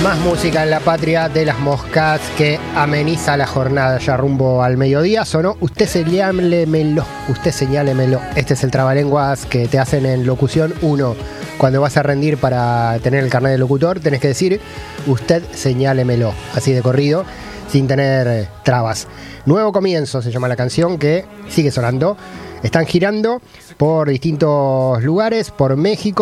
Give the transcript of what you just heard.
Más música en la patria de las moscas que ameniza la jornada ya rumbo al mediodía. Sonó Usted señálemelo, Usted señálemelo. Este es el trabalenguas que te hacen en locución 1. Cuando vas a rendir para tener el carnet de locutor, tenés que decir Usted señálemelo, así de corrido, sin tener trabas. Nuevo comienzo se llama la canción, que sigue sonando. Están girando por distintos lugares, por México.